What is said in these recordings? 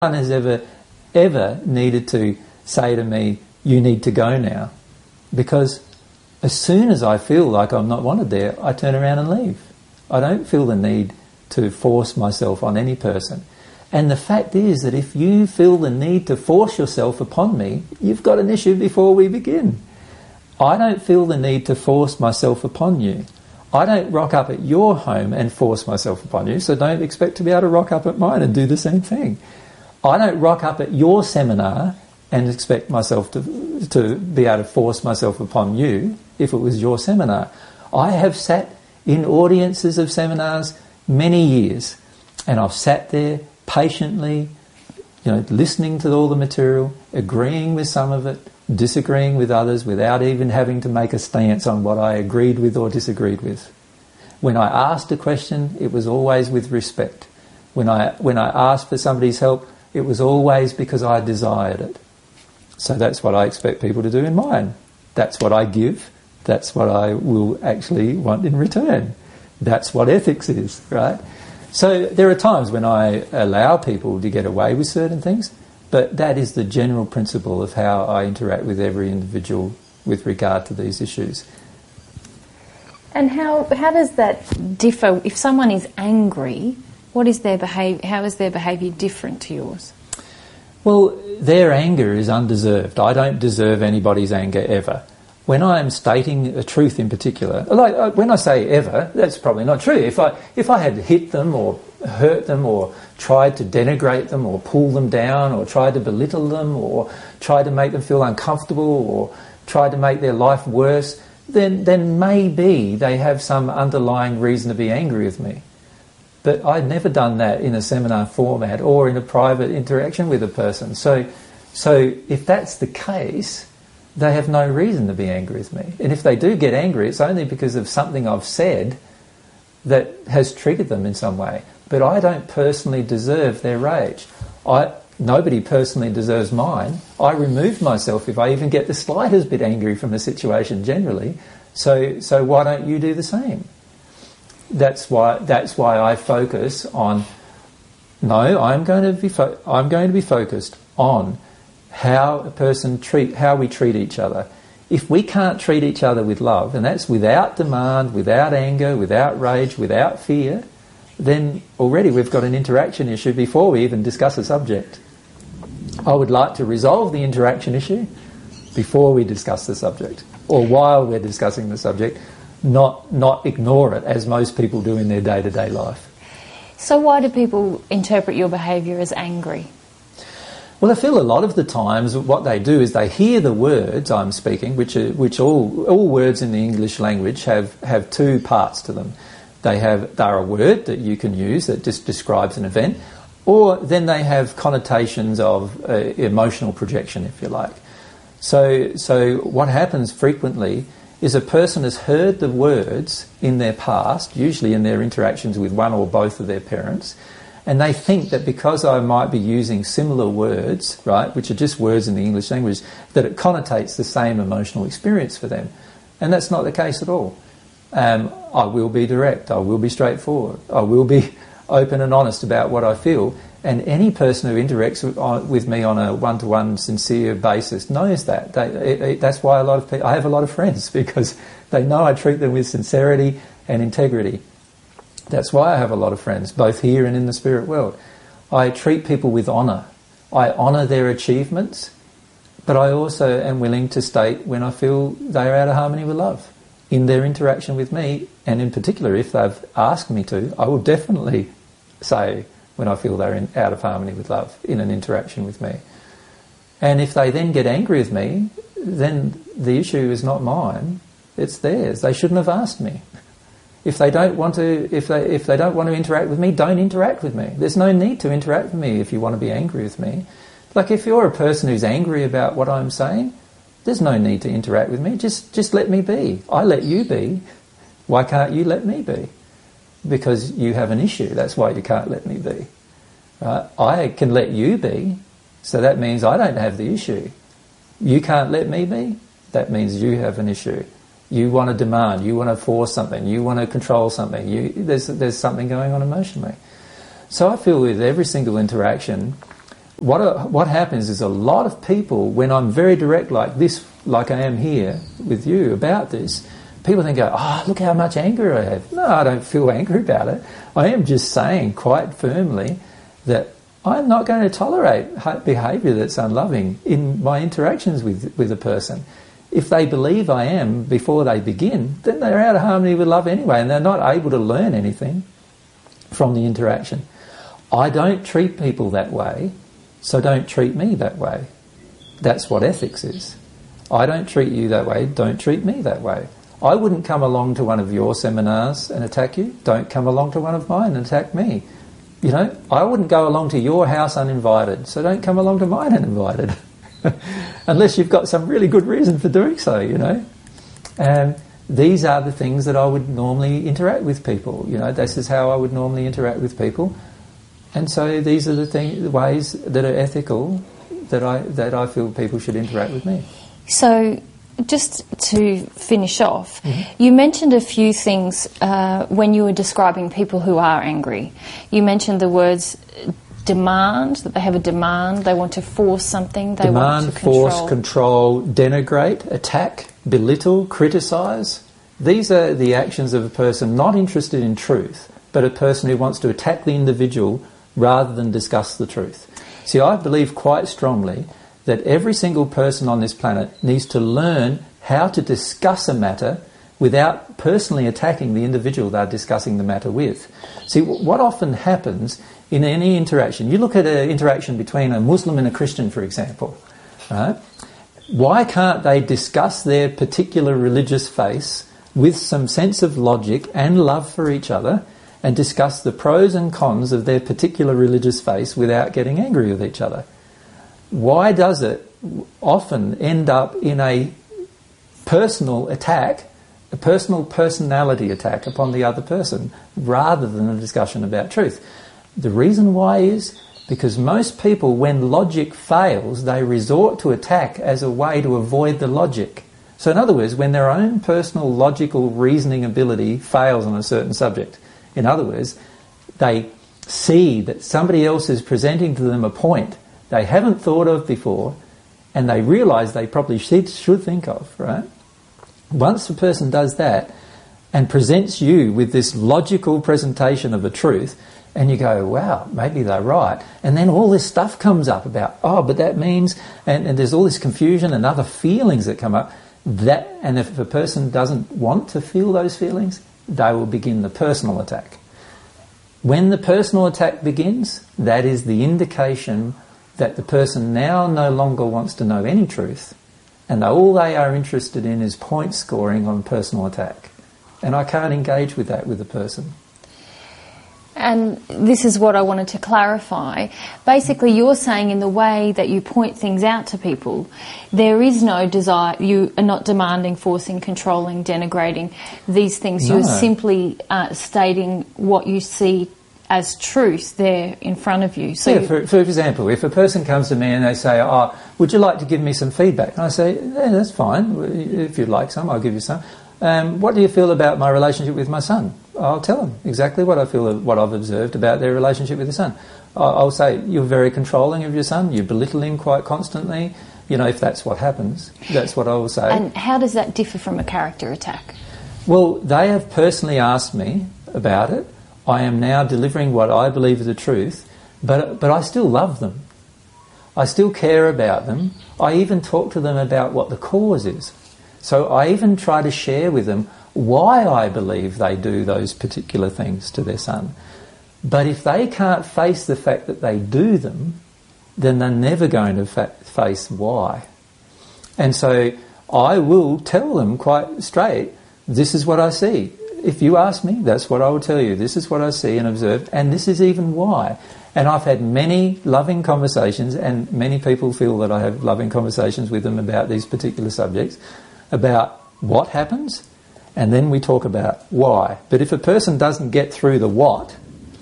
one has ever needed to say to me, you need to go now. Because as soon as I feel like I'm not wanted there, I turn around and leave. I don't feel the need to force myself on any person. And the fact is that if you feel the need to force yourself upon me, you've got an issue before we begin. I don't feel the need to force myself upon you. I don't rock up at your home and force myself upon you, so don't expect to be able to rock up at mine and do the same thing. I don't rock up at your seminar and expect myself to be able to force myself upon you if it was your seminar. I have sat in audiences of seminars many years, and I've sat there patiently, listening to all the material, agreeing with some of it, disagreeing with others without even having to make a stance on what I agreed with or disagreed with. When I asked a question, it was always with respect. When I asked for somebody's help, it was always because I desired it. So that's what I expect people to do in mine. That's what I give. That's what I will actually want in return. That's what ethics is, right? So there are times when I allow people to get away with certain things, but that is the general principle of how I interact with every individual with regard to these issues. And how does that differ? If someone is angry, what is their behaviour? How is their behaviour different to yours? Well, their anger is undeserved. I don't deserve anybody's anger ever. When I am stating a truth in particular, like when I say ever, that's probably not true. If I had hit them or hurt them or tried to denigrate them or pull them down or tried to belittle them or tried to make them feel uncomfortable or tried to make their life worse, then maybe they have some underlying reason to be angry with me. But I've never done that in a seminar format or in a private interaction with a person. So if that's the case, they have no reason to be angry with me. And if they do get angry, it's only because of something I've said that has triggered them in some way. But I don't personally deserve their rage. Nobody personally deserves mine. I remove myself if I even get the slightest bit angry from a situation generally. So why don't you do the same? That's why I focus on. No, I'm going to be focused on how we treat each other. If we can't treat each other with love, and that's without demand, without anger, without rage, without fear, then already we've got an interaction issue before we even discuss a subject. I would like to resolve the interaction issue before we discuss the subject, or while we're discussing the subject, not ignore it as most people do in their day-to-day life. So why do people interpret your behaviour as angry? Well, I feel a lot of the times what they do is they hear the words I'm speaking, which all words in the English language have two parts to them. They're a word that you can use that just describes an event, or then they have connotations of emotional projection, if you like. So what happens frequently is a person has heard the words in their past, usually in their interactions with one or both of their parents, and they think that because I might be using similar words, right, which are just words in the English language, that it connotates the same emotional experience for them. And that's not the case at all. I will be direct, I will be straightforward, I will be open and honest about what I feel, and any person who interacts with me on a one-to-one sincere basis knows that. That's why I have a lot of friends, because they know I treat them with sincerity and integrity. That's why I have a lot of friends, both here and in the spirit world. I treat people with honour. I honour their achievements, but I also am willing to state when I feel they are out of harmony with love in their interaction with me, and in particular, if they've asked me to, I will definitely say when I feel they're out of harmony with love in an interaction with me. And if they then get angry with me, then the issue is not mine, it's theirs. They shouldn't have asked me. If they don't want to interact with me, don't interact with me. There's no need to interact with me if you want to be angry with me. Like if you're a person who's angry about what I'm saying, there's no need to interact with me. Just let me be. I let you be. Why can't you let me be? Because you have an issue. That's why you can't let me be. Right? I can let you be, so that means I don't have the issue. You can't let me be, that means you have an issue. You want to demand, you want to force something, you want to control something. There's something going on emotionally. So I feel with every single interaction, what happens is a lot of people, when I'm very direct like this, like I am here with you about this, people then go, oh, look how much anger I have. No, I don't feel angry about it. I am just saying quite firmly that I'm not going to tolerate behaviour that's unloving in my interactions with a person. If they believe I am before they begin, then they're out of harmony with love anyway, and they're not able to learn anything from the interaction. I don't treat people that way, so don't treat me that way. That's what ethics is. I don't treat you that way, don't treat me that way. I wouldn't come along to one of your seminars and attack you. Don't come along to one of mine and attack me. You know, I wouldn't go along to your house uninvited, so don't come along to mine uninvited. Unless you've got some really good reason for doing so, you know. And these are the things that I would normally interact with people. You know, this is how I would normally interact with people. And so these are the ways that are ethical that I feel people should interact with me. So, just to finish off, you mentioned a few things when you were describing people who are angry. You mentioned the words demand, that they have a demand, they want to force something, they want to control. Demand, force, control, denigrate, attack, belittle, criticise. These are the actions of a person not interested in truth, but a person who wants to attack the individual rather than discuss the truth. See, I believe quite strongly that every single person on this planet needs to learn how to discuss a matter without personally attacking the individual they're discussing the matter with. See, what often happens in any interaction, you look at an interaction between a Muslim and a Christian, for example, right? Why can't they discuss their particular religious faith with some sense of logic and love for each other and discuss the pros and cons of their particular religious faith without getting angry with each other? Why does it often end up in a personal attack, a personal personality attack upon the other person, rather than a discussion about truth? The reason why is because most people, when logic fails, they resort to attack as a way to avoid the logic. So in other words, when their own personal logical reasoning ability fails on a certain subject, in other words, they see that somebody else is presenting to them a point they haven't thought of before, and they realise they probably should think of, right? Once a person does that and presents you with this logical presentation of a truth, and you go, wow, maybe they're right. And then all this stuff comes up about, oh, but that means, and there's all this confusion and other feelings that come up. And if a person doesn't want to feel those feelings, they will begin the personal attack. When the personal attack begins, that is the indication that the person now no longer wants to know any truth, and all they are interested in is point scoring on personal attack. And I can't engage with that with a person. And this is what I wanted to clarify. Basically, you're saying in the way that you point things out to people, there is no desire, you are not demanding, forcing, controlling, denigrating these things. No. You're simply stating what you see as truth there in front of you. So yeah, for example, if a person comes to me and they say, oh, would you like to give me some feedback? And I say, yeah, that's fine. If you'd like some, I'll give you some. What do you feel about my relationship with my son? I'll tell them exactly what I feel, what I've observed about their relationship with the son. I'll say, you're very controlling of your son, you belittle him quite constantly. You know, if that's what happens, that's what I will say. And how does that differ from a character attack? Well, they have personally asked me about it. I am now delivering what I believe is the truth, but I still love them. I still care about them. I even talk to them about what the cause is. So I even try to share with them why I believe they do those particular things to their son. But if they can't face the fact that they do them, then they're never going to face why. And so I will tell them quite straight, this is what I see. If you ask me, that's what I will tell you. This is what I see and observe, and this is even why. And I've had many loving conversations, and many people feel that I have loving conversations with them about these particular subjects, about what happens, and then we talk about why. But if a person doesn't get through the what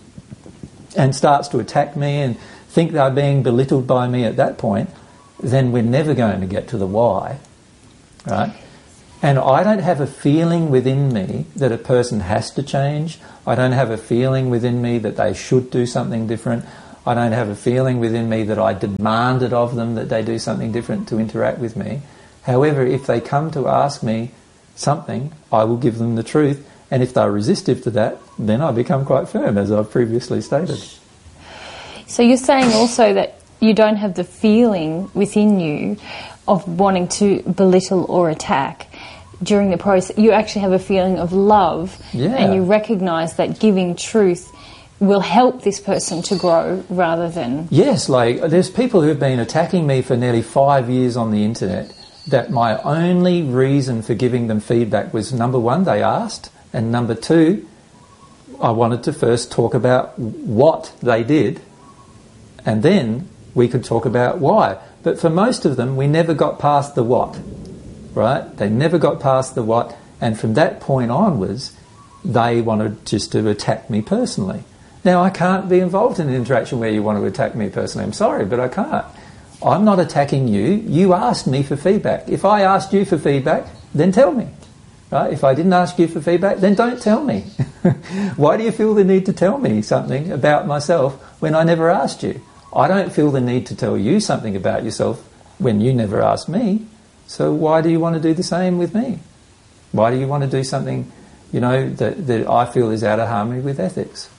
and starts to attack me and think they're being belittled by me at that point, then we're never going to get to the why, right? And I don't have a feeling within me that a person has to change. I don't have a feeling within me that they should do something different. I don't have a feeling within me that I demanded of them that they do something different to interact with me. However, if they come to ask me something, I will give them the truth. And if they're resistive to that, then I become quite firm, as I've previously stated. So you're saying also that you don't have the feeling within you of wanting to belittle or attack during the process. You actually have a feeling of love, and you recognise that giving truth will help this person to grow rather than... Yes, like there's people who have been attacking me for nearly 5 years on the internet that my only reason for giving them feedback was, number one, they asked, and number two, I wanted to first talk about what they did, and then we could talk about why. But for most of them, we never got past the what, right? They never got past the what, and from that point onwards, they wanted just to attack me personally. Now, I can't be involved in an interaction where you want to attack me personally. I'm sorry, but I can't. I'm not attacking you. You asked me for feedback. If I asked you for feedback, then tell me. Right? If I didn't ask you for feedback, then don't tell me. Why do you feel the need to tell me something about myself when I never asked you? I don't feel the need to tell you something about yourself when you never asked me. So why do you want to do the same with me? Why do you want to do something, that I feel is out of harmony with ethics?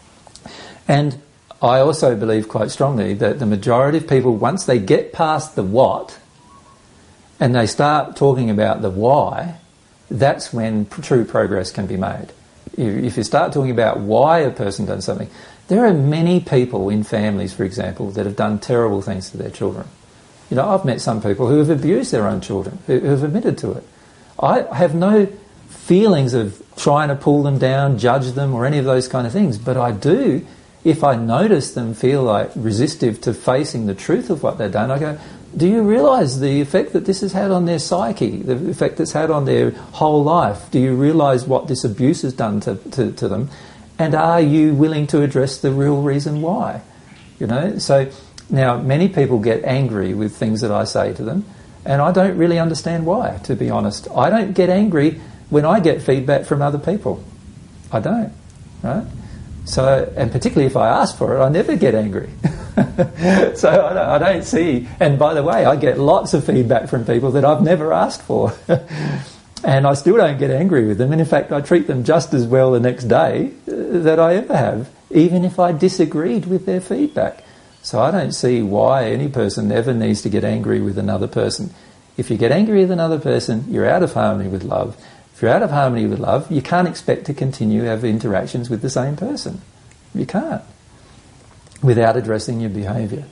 And I also believe quite strongly that the majority of people, once they get past the what and they start talking about the why, that's when true progress can be made. If you start talking about why a person does something, there are many people in families, for example, that have done terrible things to their children. I've met some people who have abused their own children, who have admitted to it. I have no feelings of trying to pull them down, judge them, or any of those kind of things, but I do, if I notice them feel like resistive to facing the truth of what they've done, I go, do you realise the effect that this has had on their psyche, the effect it's had on their whole life? Do you realise what this abuse has done to them? And are you willing to address the real reason why? So now many people get angry with things that I say to them, and I don't really understand why, to be honest. I don't get angry when I get feedback from other people. I don't, right? So, and particularly if I ask for it, I never get angry. So I don't see, and by the way, I get lots of feedback from people that I've never asked for. And I still don't get angry with them. And in fact, I treat them just as well the next day that I ever have, even if I disagreed with their feedback. So I don't see why any person ever needs to get angry with another person. If you get angry with another person, you're out of harmony with love. If you're out of harmony with love, you can't expect to continue to have interactions with the same person. You can't, without addressing your behaviour.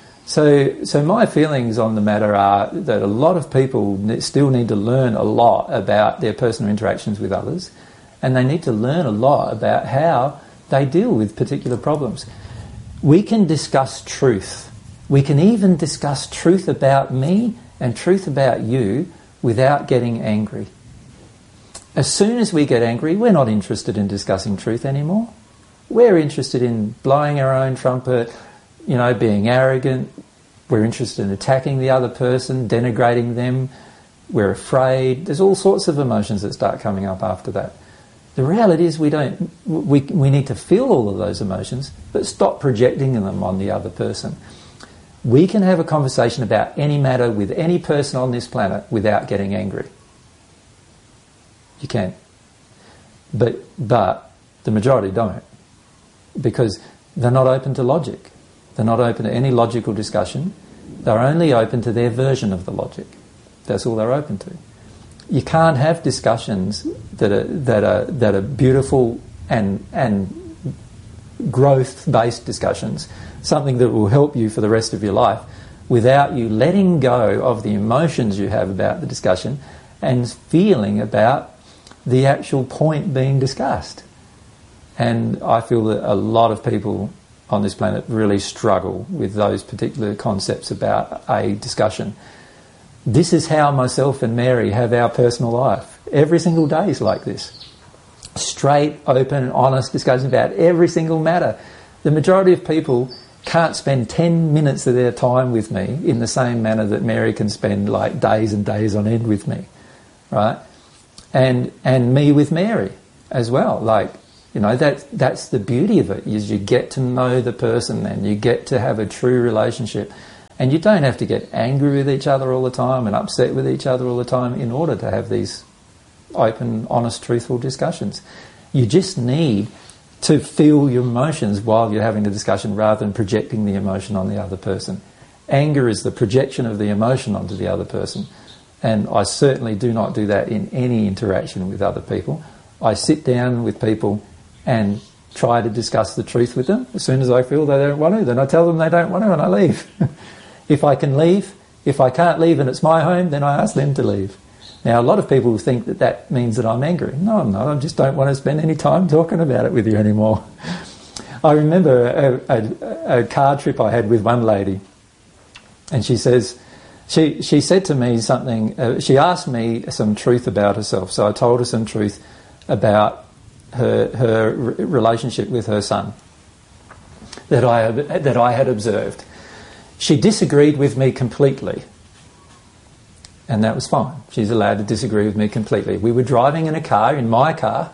So my feelings on the matter are that a lot of people still need to learn a lot about their personal interactions with others, and they need to learn a lot about how they deal with particular problems. We can discuss truth. We can even discuss truth about me and truth about you without getting angry. As soon as we get angry, we're not interested in discussing truth anymore. We're interested in blowing our own trumpet, being arrogant. We're interested in attacking the other person, denigrating them. We're afraid. There's all sorts of emotions that start coming up after that. The reality is we need to feel all of those emotions, but stop projecting them on the other person. We can have a conversation about any matter with any person on this planet without getting angry. You can. But the majority don't, because they're not open to logic. They're not open to any logical discussion. They're only open to their version of the logic. That's all they're open to. You can't have discussions that are beautiful and growth-based discussions, something that will help you for the rest of your life, without you letting go of the emotions you have about the discussion and feeling about the actual point being discussed. And I feel that a lot of people on this planet really struggle with those particular concepts about a discussion. This is how myself and Mary have our personal life. Every single day is like this. Straight, open, honest discussion about every single matter. The majority of people can't spend 10 minutes of their time with me in the same manner that Mary can spend like days and days on end with me, right? And me with Mary as well. Like, You know, that's the beauty of it, is you get to know the person and you get to have a true relationship. And you don't have to get angry with each other all the time and upset with each other all the time in order to have these open, honest, truthful discussions. You just need to feel your emotions while you're having the discussion rather than projecting the emotion on the other person. Anger is the projection of the emotion onto the other person. And I certainly do not do that in any interaction with other people. I sit down with people and try to discuss the truth with them. As soon as I feel they don't want to, then I tell them they don't want to and I leave. If I can leave, if I can't leave and it's my home, then I ask them to leave. Now, a lot of people think that that means that I'm angry. No, I'm not. I just don't want to spend any time talking about it with you anymore. I remember a car trip I had with one lady, and she says, she said to me something, she asked me some truth about herself, so I told her some truth about her relationship with her son that I had observed. She disagreed with me completely, and that was fine. She's allowed to disagree with me completely. We were driving in a car, in my car.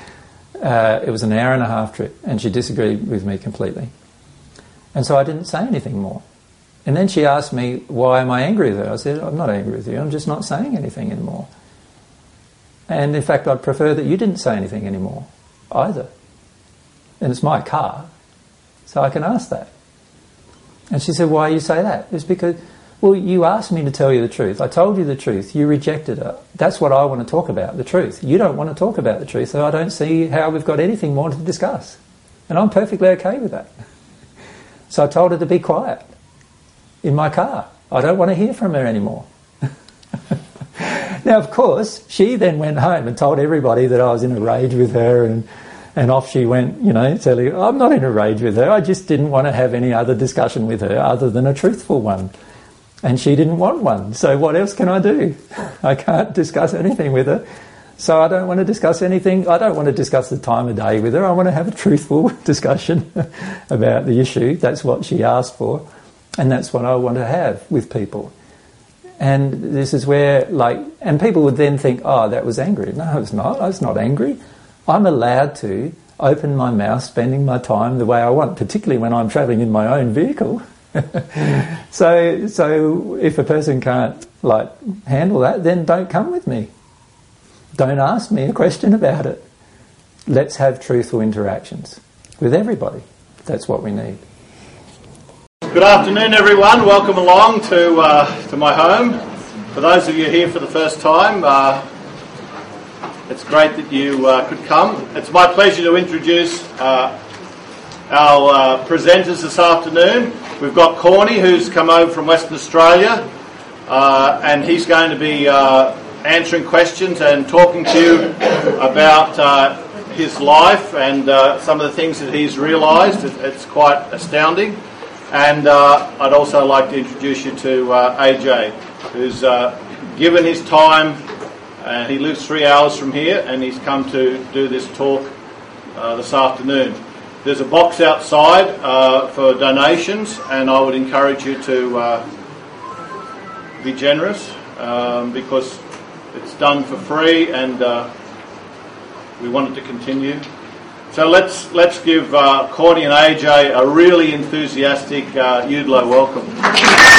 It was an hour and a half trip, and she disagreed with me completely. And so I didn't say anything more. And then she asked me, why am I angry with her? I said, I'm not angry with you, I'm just not saying anything anymore. And in fact, I'd prefer that you didn't say anything anymore, either. And it's my car, so I can ask that. And she said, why you say that? It's because, well, you asked me to tell you the truth. I told you the truth. You rejected it. That's what I want to talk about, the truth. You don't want to talk about the truth, so I don't see how we've got anything more to discuss. And I'm perfectly okay with that. So I told her to be quiet in my car. I don't want to hear from her anymore. Now, of course, she then went home and told everybody that I was in a rage with her, and off she went, you know, telling, I'm not in a rage with her, I just didn't want to have any other discussion with her other than a truthful one. And she didn't want one, so what else can I do? I can't discuss anything with her, so I don't want to discuss anything. I don't want to discuss the time of day with her. I want to have a truthful discussion about the issue. That's what she asked for, and that's what I want to have with people. And this is where, and people would then think, oh, that was angry. No, it's not. I was not angry. I'm allowed to open my mouth, spending my time the way I want, particularly when I'm travelling in my own vehicle. So if a person can't handle that, then don't come with me. Don't ask me a question about it. Let's have truthful interactions with everybody. That's what we need. Good afternoon, everyone. Welcome along to my home. For those of you here for the first time, it's great that you could come. It's my pleasure to introduce our presenters this afternoon. We've got Corny, who's come over from Western Australia, and he's going to be answering questions and talking to you about his life and some of the things that he's realised. It's quite astounding. And I'd also like to introduce you to AJ, who's given his time. He lives 3 hours from here, and he's come to do this talk this afternoon. There's a box outside for donations, and I would encourage you to be generous because it's done for free, and we want it to continue. So let's give Corny and AJ a really enthusiastic Udlo welcome.